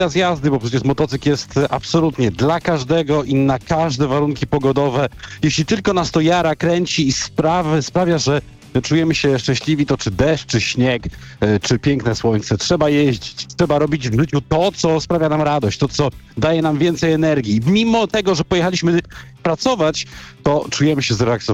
z jazdy, bo przecież motocykl jest absolutnie dla każdego i na każde warunki pogodowe. Jeśli tylko nas to jara, kręci i sprawia, że czujemy się szczęśliwi, to czy deszcz, czy śnieg, czy piękne słońce. Trzeba jeździć, trzeba robić w życiu to, co sprawia nam radość, to, co daje nam więcej energii. Mimo tego, że pojechaliśmy pracować, to czujemy się zrelaksowani.